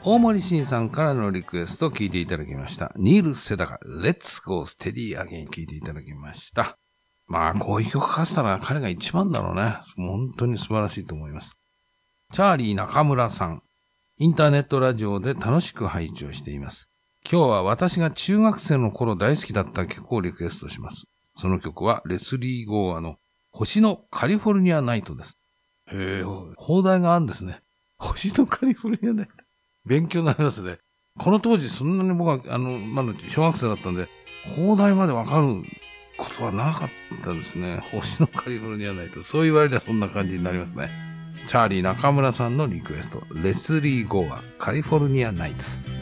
大森慎さんからのリクエストを聞いていただきました。ニール・セダカ、Let's Go Steady Again 聞いていただきました。まあ、こういう曲書かせたら彼が一番だろうね。本当に素晴らしいと思います。チャーリー中村さん、インターネットラジオで楽しく拝聴しています。今日は私が中学生の頃大好きだった曲をリクエストします。その曲はレスリー・ゴーアの星のカリフォルニアナイトです。へぇ、放題があるんですね。星のカリフォルニアナイト。勉強になりますね。この当時そんなに僕はまだ小学生だったんで、放題までわかることはなかったですね。星のカリフォルニアナイト。そう言われればそんな感じになりますね。チャーリー中村さんのリクエスト。レスリー・ゴーア、カリフォルニアナイツ。